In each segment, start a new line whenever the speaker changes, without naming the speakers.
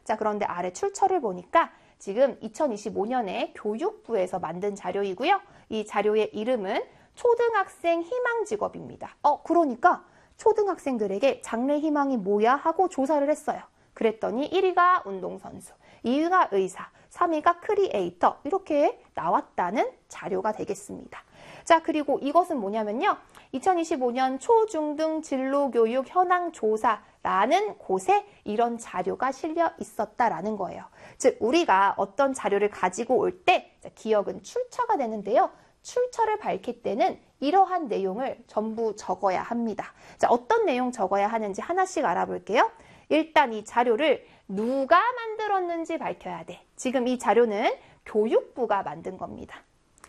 자, 그런데 아래 출처를 보니까 지금 2025년에 교육부에서 만든 자료이고요. 이 자료의 이름은 초등학생 희망직업입니다. 그러니까 초등학생들에게 장래 희망이 뭐야 하고 조사를 했어요. 그랬더니 1위가 운동선수, 2위가 의사, 3위가 크리에이터 이렇게 나왔다는 자료가 되겠습니다. 자, 그리고 이것은 뭐냐면요. 2025년 초중등 진로교육 현황 조사라는 곳에 이런 자료가 실려 있었다라는 거예요. 즉, 우리가 어떤 자료를 가지고 올 때 기억은 출처가 되는데요. 출처를 밝힐 때는 이러한 내용을 전부 적어야 합니다. 자, 어떤 내용 적어야 하는지 하나씩 알아볼게요. 일단 이 자료를 누가 만들었는지 밝혀야 돼. 지금 이 자료는 교육부가 만든 겁니다.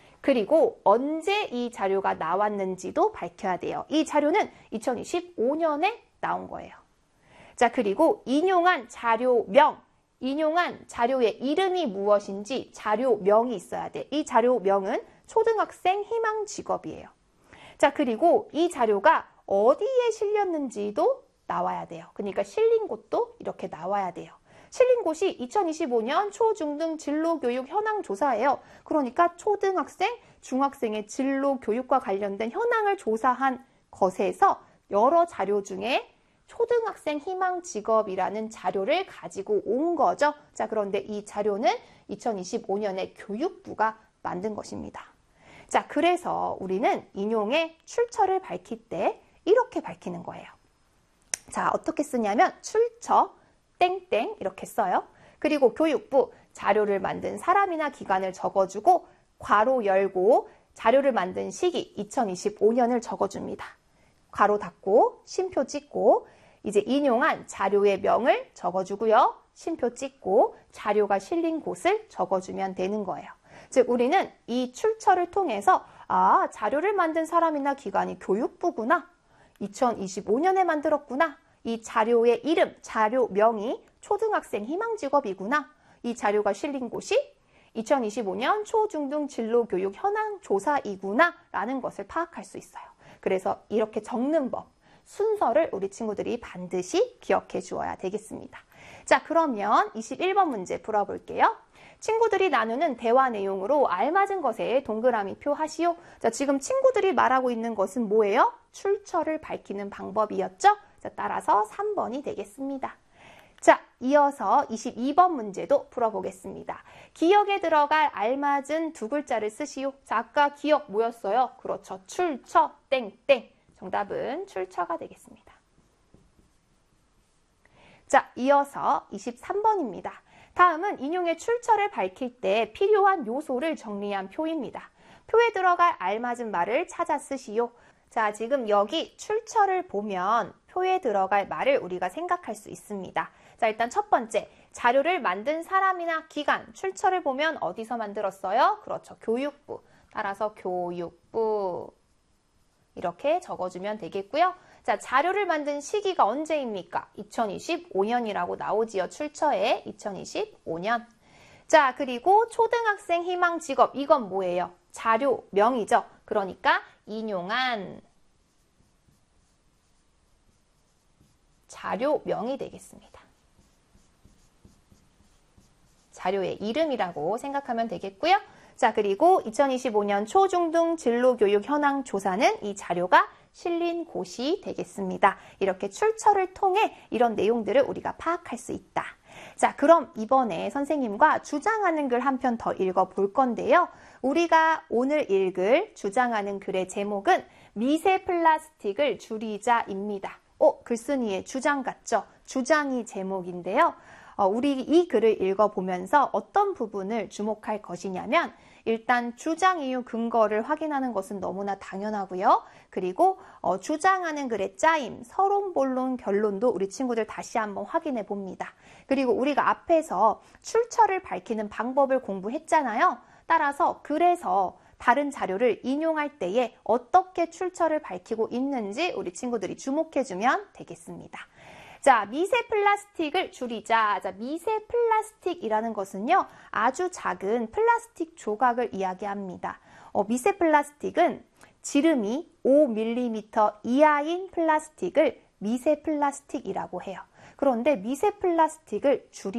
그리고 언제 이 자료가 나왔는지도 밝혀야 돼요. 이 자료는 2025년에 나온 거예요. 자, 그리고 인용한 자료명, 인용한 자료의 이름이 무엇인지 자료명이 있어야 돼. 이 자료명은 초등학생 희망 직업이에요. 자, 그리고 이 자료가 어디에 실렸는지도 나와야 돼요. 그러니까 실린 곳도 이렇게 나와야 돼요. 실린 곳이 2025년 초중등 진로교육 현황 조사예요. 그러니까 초등학생, 중학생의 진로교육과 관련된 현황을 조사한 것에서 여러 자료 중에 초등학생 희망 직업이라는 자료를 가지고 온 거죠. 자, 그런데 이 자료는 2025년에 교육부가 만든 것입니다. 자, 그래서 우리는 인용의 출처를 밝힐 때 이렇게 밝히는 거예요. 자, 어떻게 쓰냐면 출처 땡땡 이렇게 써요. 그리고 교육부 자료를 만든 사람이나 기관을 적어주고 괄호 열고 자료를 만든 시기 2025년을 적어줍니다. 괄호 닫고 쉼표 찍고 이제 인용한 자료의 명을 적어주고요. 쉼표 찍고 자료가 실린 곳을 적어주면 되는 거예요. 즉, 우리는 이 출처를 통해서 자료를 만든 사람이나 기관이 교육부구나. 2025년에 만들었구나. 이 자료의 이름, 자료명이 초등학생 희망직업이구나. 이 자료가 실린 곳이 2025년 초중등 진로교육 현황 조사이구나 라는 것을 파악할 수 있어요. 그래서 이렇게 적는 법, 순서를 우리 친구들이 반드시 기억해 주어야 되겠습니다. 자, 그러면 21번 문제 풀어볼게요. 친구들이 나누는 대화 내용으로 알맞은 것에 동그라미 표 하시오. 자, 지금 친구들이 말하고 있는 것은 뭐예요? 출처를 밝히는 방법이었죠? 자, 따라서 3번이 되겠습니다. 자, 이어서 22번 문제도 풀어보겠습니다. 기억에 들어갈 알맞은 두 글자를 쓰시오. 자, 아까 기억 뭐였어요? 그렇죠. 출처, 땡땡. 정답은 출처가 되겠습니다. 자, 이어서 23번입니다. 다음은 인용의 출처를 밝힐 때 필요한 요소를 정리한 표입니다. 표에 들어갈 알맞은 말을 찾아 쓰시오. 자, 지금 여기 출처를 보면 표에 들어갈 말을 우리가 생각할 수 있습니다. 자, 일단 첫 번째, 자료를 만든 사람이나 기관, 출처를 보면 어디서 만들었어요? 그렇죠, 교육부. 따라서 교육부. 이렇게 적어주면 되겠고요. 자, 자료를 만든 시기가 언제입니까? 2025년이라고 나오지요. 출처에 2025년. 자, 그리고 초등학생 희망 직업, 이건 뭐예요? 자료명이죠. 그러니까 인용한 자료명이 되겠습니다. 자료의 이름이라고 생각하면 되겠고요. 자, 그리고 2025년 초중등 진로교육 현황 조사는 이 자료가 실린 곳이 되겠습니다. 이렇게 출처를 통해 이런 내용들을 우리가 파악할 수 있다. 자, 그럼 이번에 선생님과 주장하는 글 한 편 더 읽어볼 건데요. 우리가 오늘 읽을 주장하는 글의 제목은 미세 플라스틱을 줄이자입니다. 글쓴이의 주장 같죠? 주장이 제목인데요. 우리 이 글을 읽어보면서 어떤 부분을 주목할 것이냐면 일단 주장 이유 근거를 확인하는 것은 너무나 당연하고요. 그리고 주장하는 글의 짜임, 서론, 본론, 결론도 우리 친구들 다시 한번 확인해 봅니다. 그리고 우리가 앞에서 출처를 밝히는 방법을 공부했잖아요. 따라서 그래서 다른 자료를 인용할 때에 어떻게 출처를 밝히고 있는지 우리 친구들이 주목해주면 되겠습니다. 자, 미세 플라스틱을 줄이자. 자, 미세 플라스틱이라는 것은요, 아주 작은 플라스틱 조각을 이야기합니다. 미세 플라스틱은 지름이 5mm 이하인 플라스틱을 미세 플라스틱이라고 해요. 그런데 미세 플라스틱을 줄이